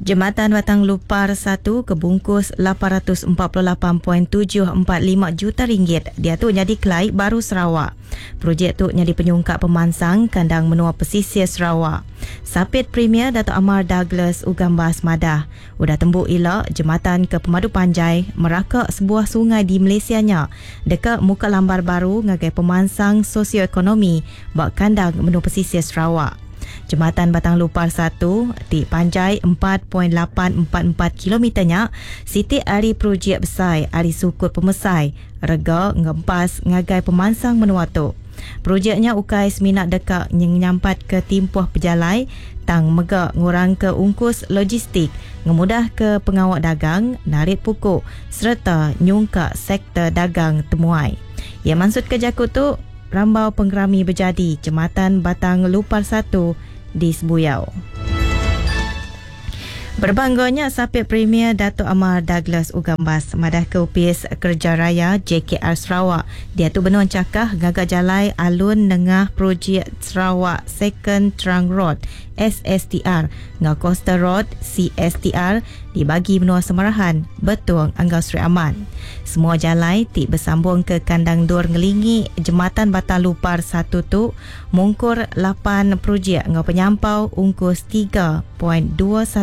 Jembatan Batang Lupar 1 kebungkus RM848.745 juta. Dia tu jadi Kelait Baru Sarawak. Projek tu jadi penyungkap pemansang kandang menua pesisir Sarawak. Sapit Premier Dato' Amar Douglas Ugambas Madah udah tembuk elak jembatan ke Pemadu Panjai merakak sebuah sungai di Malaysianya dekat muka lambar baru ngagai pemansang sosioekonomi bak kandang menua pesisir Sarawak. Jembatan Batang Lupar 1 di panjai 4.844 kilometernya siti ari projek besar ari sukut pemesai rega ngempas ngagai pemansang menua tu. Projeknya ukai seminat dekat nyampat ke timpuh pejalai tang megak ngurang ke ungkus logistik ngemudah ke pengawak dagang narik pukuk serta nyungka sektor dagang temuai. Ya maksud kejaku tu rambau penggerami berjadi Jembatan Batang Lupar 1 di Sebuyau. Berbangganya Sapit Premier Dato' Amar Douglas Ugambas Madah ke Upis Kerja Raya JKR Sarawak. Dia tu benuan cakah gagak jalai alun nengah projek Sarawak Second Trunk Road SSTR ngah Coastal Road CSTR dibagi benua Semarahan Betung Anggau Seri Aman. Semua jalai ti bersambung ke kandang Dur ngelingi Jembatan Batang Lupar 1 tu mungkur 8 projek ngau penyampau ungkus 3.21